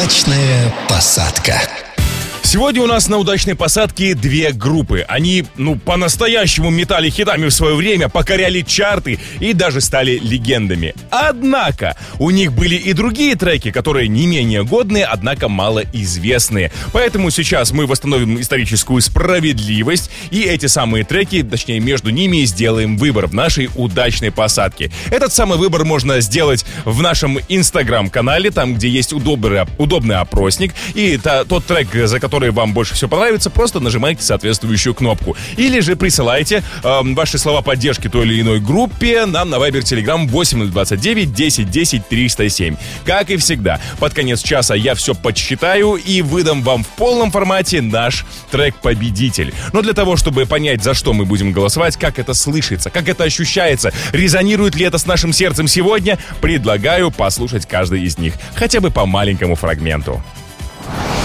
Удачная посадка. Сегодня у нас на удачной посадке две группы. Они, по-настоящему метали хитами в свое время, покоряли чарты и даже стали легендами. Однако, у них были и другие треки, которые не менее годные, однако малоизвестные. Поэтому сейчас мы восстановим историческую справедливость, и эти самые треки, точнее между ними, сделаем выбор в нашей удачной посадке. Этот самый выбор можно сделать в нашем инстаграм-канале, там, где есть удобный опросник, и тот трек, за который вам больше всего понравится, просто нажимайте соответствующую кнопку. Или же присылайте ваши слова поддержки той или иной группе нам на Viber Telegram 8029 1010 307. Как и всегда, под конец часа я все подсчитаю и выдам вам в полном формате наш трек-победитель. Но для того, чтобы понять, за что мы будем голосовать, как это слышится, как это ощущается, резонирует ли это с нашим сердцем сегодня, предлагаю послушать каждый из них, хотя бы по маленькому фрагменту.